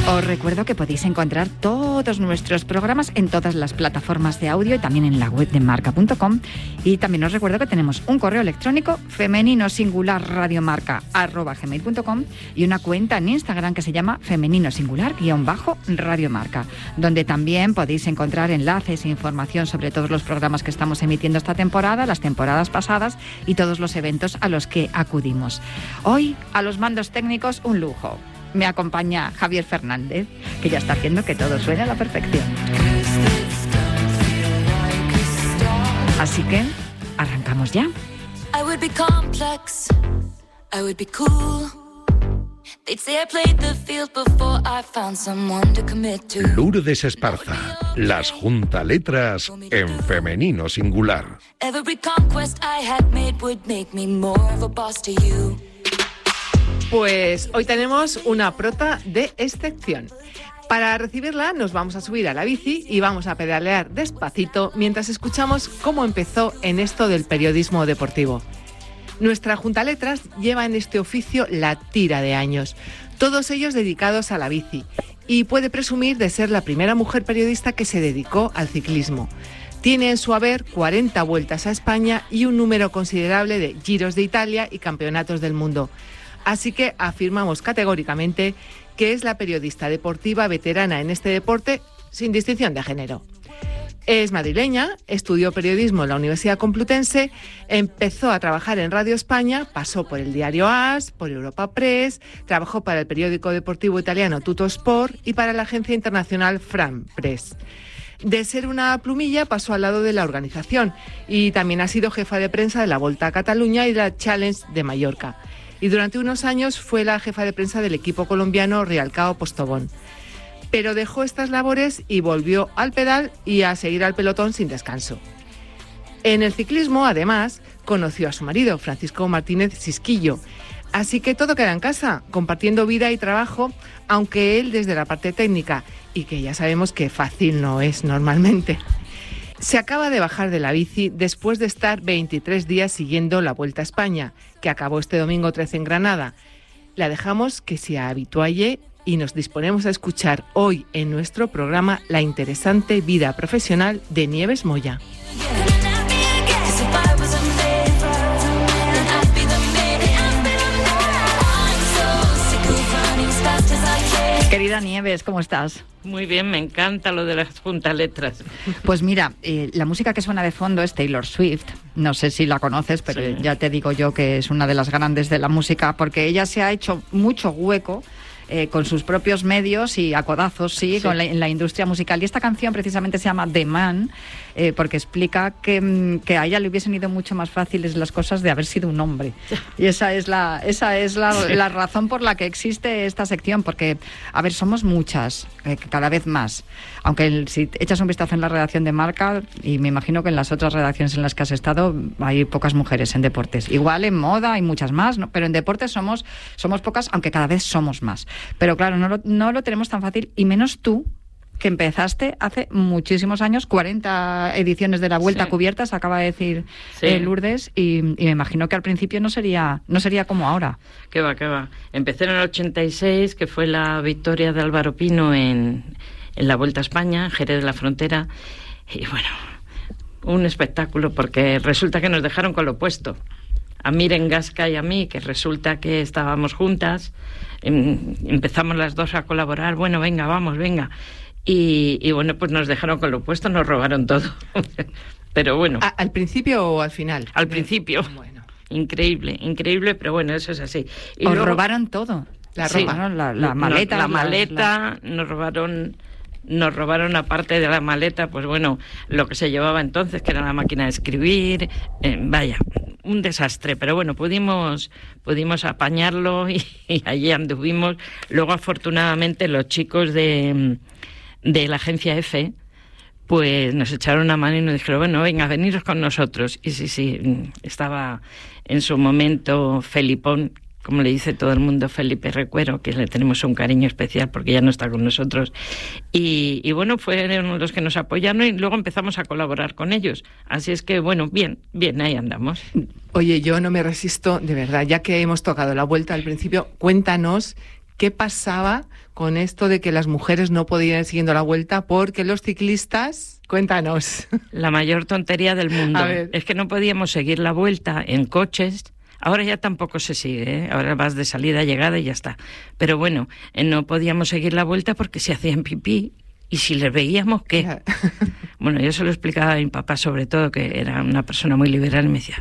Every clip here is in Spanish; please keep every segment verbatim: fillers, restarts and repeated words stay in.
Os recuerdo que podéis encontrar todos nuestros programas en todas las plataformas de audio y también en la web de marca punto com. Y también os recuerdo que tenemos un correo electrónico femenino singular radiomarca arroba gmail punto com y una cuenta en Instagram que se llama femenino singular guión bajo radiomarca, donde también podéis encontrar enlaces e información sobre todos los programas que estamos emitiendo esta temporada, las temporadas pasadas y todos los eventos a los que acudimos. Hoy, a los mandos técnicos, un lujo. Me acompaña Javier Fernández, que ya está haciendo que todo suene a la perfección. Así que, arrancamos ya. I would be complex, I would be cool. They'd say I played the field before I found someone to commit to. Lourdes Esparza, las juntaletras en femenino singular. Every conquest I had made would make me more of a boss to you. Pues hoy tenemos una prota de excepción. Para recibirla nos vamos a subir a la bici y vamos a pedalear despacito mientras escuchamos cómo empezó en esto del periodismo deportivo. Nuestra juntaletras lleva en este oficio la tira de años, todos ellos dedicados a la bici, y puede presumir de ser la primera mujer periodista que se dedicó al ciclismo. Tiene en su haber cuarenta vueltas a España y un número considerable de Giros de Italia y Campeonatos del Mundo. Así que afirmamos categóricamente que es la periodista deportiva veterana en este deporte sin distinción de género. Es madrileña, estudió periodismo en la Universidad Complutense, empezó a trabajar en Radio España, pasó por el diario AS, por Europa Press, trabajó para el periódico deportivo italiano Tuttosport y para la agencia internacional Fran Press. De ser una plumilla pasó al lado de la organización y también ha sido jefa de prensa de la Volta a Cataluña y de la Challenge de Mallorca. Y durante unos años fue la jefa de prensa del equipo colombiano Rialcao Postobón. Pero dejó estas labores y volvió al pedal y a seguir al pelotón sin descanso. En el ciclismo, además, conoció a su marido, Francisco Martínez Sisquillo. Así que todo queda en casa, compartiendo vida y trabajo, aunque él desde la parte técnica, y que ya sabemos que fácil no es normalmente. Se acaba de bajar de la bici después de estar veintitrés días siguiendo la Vuelta a España, que acabó este domingo trece en Granada. La dejamos que se habitualle y nos disponemos a escuchar hoy en nuestro programa la interesante vida profesional de Nieves Moya. Querida Nieves, ¿cómo estás? Muy bien, me encanta lo de las juntaletras. Pues mira, eh, la música que suena de fondo es Taylor Swift. No sé si la conoces, pero sí, ya te digo yo que es una de las grandes de la música, porque ella se ha hecho mucho hueco eh, con sus propios medios y a codazos, sí, sí. Con la, en la industria musical. Y esta canción precisamente se llama The Man, eh, porque explica que, que a ella le hubiesen ido mucho más fáciles las cosas de haber sido un hombre. Y esa es la esa es la, sí. la razón por la que existe esta sección, porque, a ver, somos muchas, eh, cada vez más. Aunque el, si echas un vistazo en la redacción de Marca, y me imagino que en las otras redacciones en las que has estado hay pocas mujeres en deportes. Igual en moda hay muchas más, ¿no? Pero en deportes somos, somos pocas, aunque cada vez somos más. Pero claro, no lo, no lo tenemos tan fácil, y menos tú, que empezaste hace muchísimos años, cuarenta ediciones de la Vuelta sí. cubiertas, acaba de decir sí. eh, Lourdes, y, y me imagino que al principio no sería no sería como ahora. Qué va, qué va. Empecé en el ochenta y seis, que fue la victoria de Álvaro Pino en, en la Vuelta a España, en Jerez de la Frontera, y bueno, un espectáculo, porque resulta que nos dejaron con lo opuesto. A Miren Gasca y a mí, que resulta que estábamos juntas, em, empezamos las dos a colaborar, bueno, venga, vamos, venga. Y, y bueno, pues nos dejaron con lo opuesto, nos robaron todo. Pero bueno. ¿A, ¿Al principio o al final? Al principio. Bueno. Increíble, increíble, pero bueno, eso es así. Y Os luego, robaron todo. La sí, ropa, ¿no? La, la maleta. No, la las, maleta, la... nos robaron... Nos robaron, aparte de la maleta, pues bueno, lo que se llevaba entonces, que era la máquina de escribir, eh, vaya, un desastre, pero bueno, pudimos pudimos apañarlo y, y allí anduvimos. Luego, afortunadamente, los chicos de, de la agencia F, pues nos echaron una mano y nos dijeron, bueno, venga, veniros con nosotros. Y sí, sí, estaba en su momento Felipón, como le dice todo el mundo, Felipe Recuero, que le tenemos un cariño especial porque ya no está con nosotros. Y, y bueno, fueron los que nos apoyaron y luego empezamos a colaborar con ellos. Así es que, bueno, bien, bien, ahí andamos. Oye, yo no me resisto, de verdad, ya que hemos tocado la Vuelta al principio, cuéntanos ¿Qué pasaba con esto de que las mujeres no podían ir siguiendo la Vuelta porque los ciclistas... Cuéntanos. La mayor tontería del mundo. Es que no podíamos seguir la Vuelta en coches. Ahora ya tampoco se sigue, ¿eh? Ahora vas de salida a llegada y ya está. Pero bueno, eh, no podíamos seguir la Vuelta porque se hacían pipí. Y si les veíamos, ¿qué? Bueno, yo se lo explicaba a mi papá, sobre todo, que era una persona muy liberal, y me decía,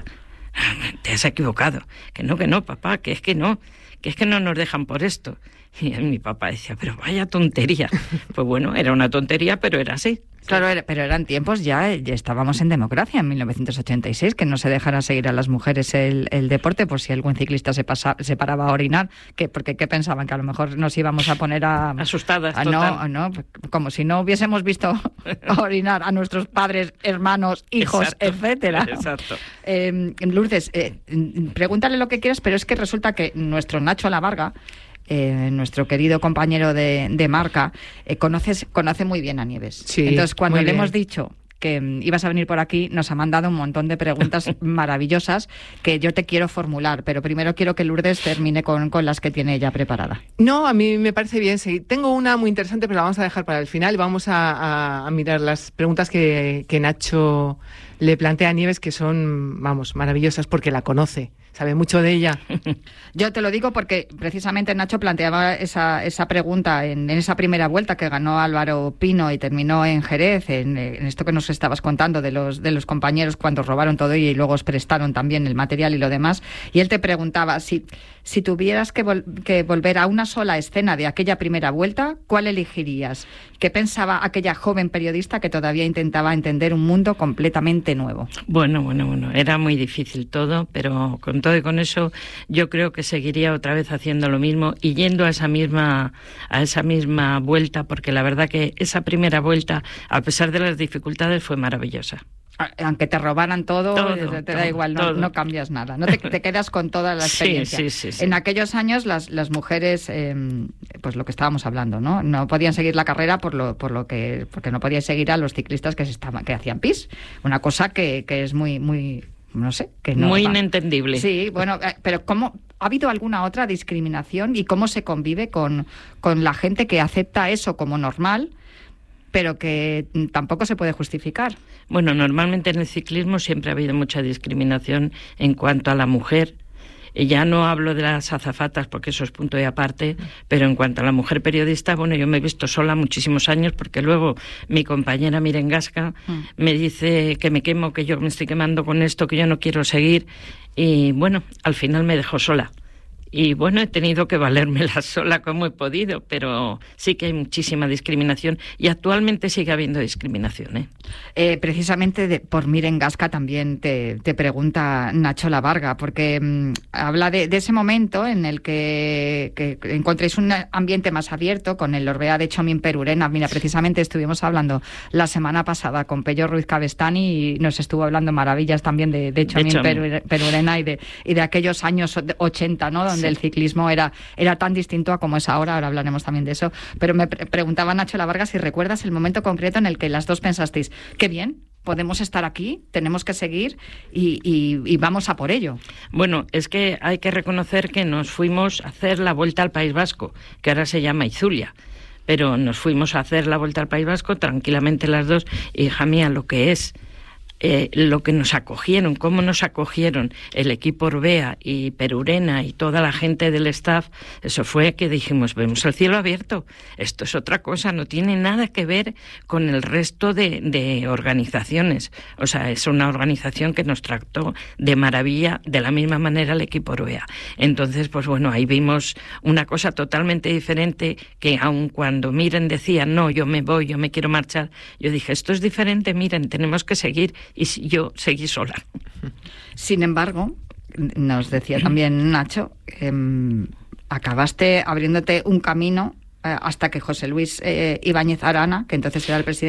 te has equivocado. Que no, que no, papá, que es que no, que es que no nos dejan por esto. Y mi papá decía, pero vaya tontería. Pues bueno, era una tontería, pero era así. Claro, era, pero eran tiempos ya, ya estábamos en democracia en mil novecientos ochenta y seis, que no se dejara seguir a las mujeres el, el deporte por si algún ciclista se, pasa, se paraba a orinar, que porque ¿qué pensaban? Que a lo mejor nos íbamos a poner a... Asustadas, a, total. No, no, como si no hubiésemos visto orinar a nuestros padres, hermanos, hijos, Exacto, etcétera. Exacto. Eh, Lourdes, eh, pregúntale lo que quieras, pero es que resulta que nuestro Nacho Lavarga, Eh, nuestro querido compañero de, de marca, eh, conoces, conoce muy bien a Nieves. Sí, entonces, cuando le bien. hemos dicho que um, ibas a venir por aquí, nos ha mandado un montón de preguntas maravillosas que yo te quiero formular, pero primero quiero que Lourdes termine con, con las que tiene ella preparada. No, a mí me parece bien. Sí. Tengo una muy interesante, pero la vamos a dejar para el final y vamos a, a, a mirar las preguntas que, que Nacho le plantea a Nieves, que son, vamos, maravillosas porque la conoce. Sabe mucho de ella. Yo te lo digo porque precisamente Nacho planteaba esa, esa pregunta en, en esa primera vuelta que ganó Álvaro Pino y terminó en Jerez, en, en esto que nos estabas contando de los, de los compañeros cuando robaron todo y luego os prestaron también el material y lo demás. Y él te preguntaba, si, si tuvieras que, vol- que volver a una sola escena de aquella primera vuelta, ¿cuál elegirías? ¿Qué pensaba aquella joven periodista que todavía intentaba entender un mundo completamente nuevo? Bueno, bueno, bueno, era muy difícil todo, pero con todo y con eso yo creo que seguiría otra vez haciendo lo mismo y yendo a esa misma a esa misma vuelta, porque la verdad que esa primera vuelta, a pesar de las dificultades, fue maravillosa. Aunque te robaran todo, todo te todo, da igual, no, no cambias nada, no te, te quedas con toda la experiencia. Sí, sí, sí, sí. En aquellos años las, las mujeres, eh, pues lo que estábamos hablando, ¿no? No podían seguir la carrera por lo, por lo que, porque no podían seguir a los ciclistas que se estaban, que hacían pis, una cosa que, que es muy, muy, no sé, que no muy va. inentendible. Sí, bueno, pero ¿cómo ha habido alguna otra discriminación y cómo se convive con, con la gente que acepta eso como normal, pero que tampoco se puede justificar? Bueno, normalmente en el ciclismo siempre ha habido mucha discriminación en cuanto a la mujer. Y ya no hablo de las azafatas porque eso es punto y aparte, pero en cuanto a la mujer periodista, bueno, yo me he visto sola muchísimos años porque luego mi compañera Miren Gasca mm. me dice que me quemo, que yo me estoy quemando con esto, que yo no quiero seguir, y bueno, al final me dejó sola. Y bueno, he tenido que valérmela sola como he podido, pero sí que hay muchísima discriminación y actualmente sigue habiendo discriminación, ¿eh? Eh, precisamente de, por Miren Gasca también te, te pregunta Nacho Lavarga, porque mmm, habla de, de ese momento en el que, que encontréis un ambiente más abierto con el Orbea de Txomin Perurena. Mira, precisamente estuvimos hablando la semana pasada con Pello Ruiz Cabestany y nos estuvo hablando maravillas también de, de Txomin Perure, Perurena y de, y de aquellos años ochenta, ¿no?, donde sí. el ciclismo era, era tan distinto a como es ahora. Ahora hablaremos también de eso. Pero me pre- preguntaba Nacho Lavarga si recuerdas el momento concreto en el que las dos pensasteis, qué bien, podemos estar aquí, tenemos que seguir y, y, y vamos a por ello. Bueno, es que hay que reconocer que nos fuimos a hacer la Vuelta al País Vasco, que ahora se llama Izulia, pero nos fuimos a hacer la Vuelta al País Vasco tranquilamente las dos, y hija mía, lo que es Eh, lo que nos acogieron, cómo nos acogieron el equipo Orbea y Perurena y toda la gente del staff, eso fue que dijimos, vemos el cielo abierto, esto es otra cosa, no tiene nada que ver con el resto de, de organizaciones, o sea, es una organización que nos trató de maravilla, de la misma manera el equipo Orbea. Entonces, pues bueno, ahí vimos una cosa totalmente diferente, que aun cuando Miren decía, no, yo me voy, yo me quiero marchar, yo dije, esto es diferente, Miren, tenemos que seguir. Y yo seguí sola. Sin embargo, nos decía también Nacho, eh, acabaste abriéndote un camino eh, hasta que José Luis eh, Ibáñez Arana, que entonces era el presidente